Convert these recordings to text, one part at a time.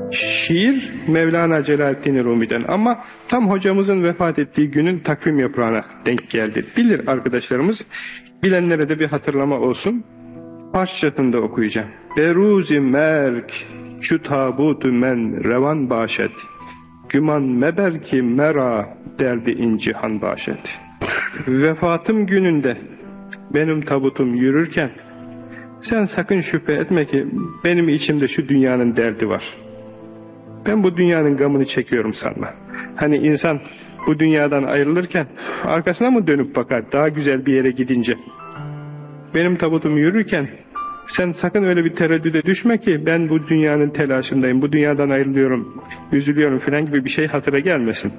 Şiir Mevlana Celaleddin Rumi'den ama tam hocamızın vefat ettiği günün takvim yaprağına denk geldi. Bilir arkadaşlarımız, bilenlere de bir hatırlama olsun. Parçasında okuyacağım. Beruzi merk şu tabutu men revan başet, güman meber ki mera derdi incihan başet. Vefatım gününde benim tabutum yürürken sen sakın şüphe etme ki benim içimde şu dünyanın derdi var. Ben bu dünyanın gamını çekiyorum sanma. Hani insan bu dünyadan ayrılırken arkasına mı dönüp bakar daha güzel bir yere gidince? Benim tabutum yürürken sen sakın öyle bir tereddüde düşme ki ben bu dünyanın telaşındayım, bu dünyadan ayrılıyorum, üzülüyorum filan gibi bir şey hatıra gelmesin.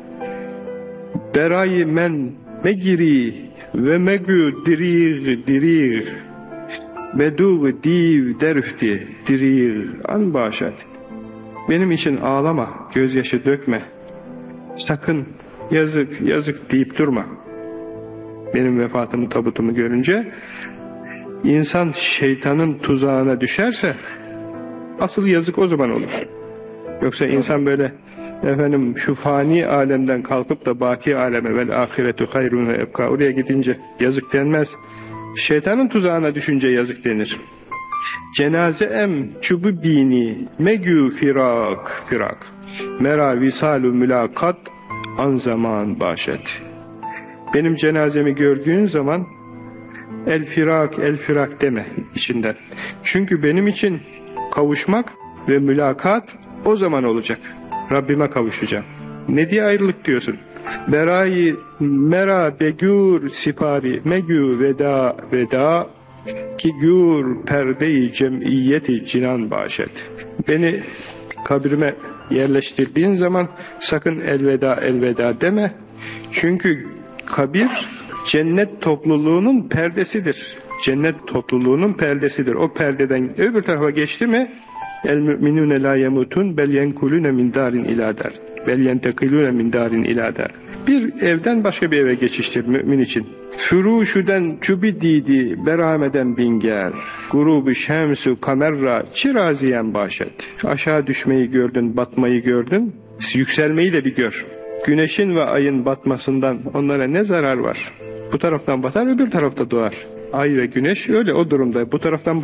Berayı men megiri ve megü dirir bedu div derüfti dirir an başat. Benim için ağlama, gözyaşı dökme. Sakın yazık yazık deyip durma. Benim vefatımı, tabutumu görünce insan şeytanın tuzağına düşerse asıl yazık o zaman olur. Yoksa insan böyle şu fani alemden kalkıp da baki aleme vel ahiretu hayrun ve ebka oraya gidince yazık denmez. Şeytanın tuzağına düşünce yazık denir. Cenaze em çubu bini megü firak mera visalu mülakat an zaman başet. Benim cenazemi gördüğün zaman el firak deme içinden. Çünkü benim için kavuşmak ve mülakat o zaman olacak. Rabbime kavuşacağım. Ne diye ayrılık diyorsun? Berayı mera begür sipari megü veda ki gür perde-i cemiyeti cinan başet. Beni kabrime yerleştirdiğin zaman sakın elveda deme. Çünkü kabir cennet topluluğunun perdesidir. Cennet topluluğunun perdesidir. O perdeden öbür tarafa geçti mi el müminune la yemutun bel yenkulune min darin ila dar. Bel yentekilune min darin ila dar. Bir evden başka bir eve geçiştir mümin için. Füruşuden çubi didi berameden binger. Gurubu şemsu kamerra çiraziyen başet. Aşağı düşmeyi gördün, batmayı gördün. Yükselmeyi de bir gör. Güneşin ve ayın batmasından onlara ne zarar var? Bu taraftan batar, öbür tarafta doğar. Ay ve güneş öyle o durumda. Bu taraftan